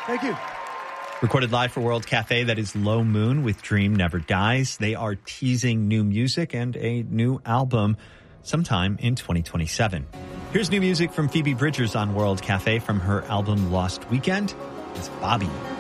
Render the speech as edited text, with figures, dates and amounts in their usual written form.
Thank you. Recorded live for World Cafe, that is Low Moon with Dream Never Dies. They are teasing new music and a new album sometime in 2027. Here's new music from Phoebe Bridgers on World Cafe from her album Lost Weekend. It's Bobby.